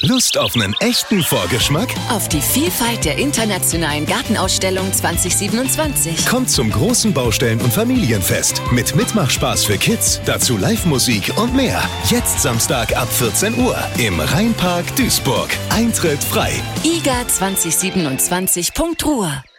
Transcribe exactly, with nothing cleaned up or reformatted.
Lust auf einen echten Vorgeschmack? Auf die Vielfalt der internationalen Gartenausstellung zwanzig siebenundzwanzig. Kommt zum großen Baustellen- und Familienfest mit Mitmachspaß für Kids, dazu Live-Musik und mehr. Jetzt Samstag ab vierzehn Uhr im Rheinpark Duisburg. Eintritt frei. i g a zwanzig siebenundzwanzig punkt ruhr